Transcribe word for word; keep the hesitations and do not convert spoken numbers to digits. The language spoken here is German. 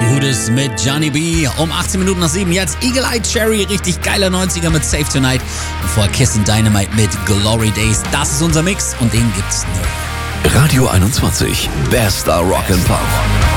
Hoodis mit Johnny B. Um achtzehn Minuten nach sieben. Jetzt Eagle Eye Cherry, richtig geiler neunziger mit Save Tonight. Und vorher Kiss and Dynamite mit Glory Days. Das ist unser Mix und den gibt's neu. Radio einundzwanzig, bester Rock and Pop.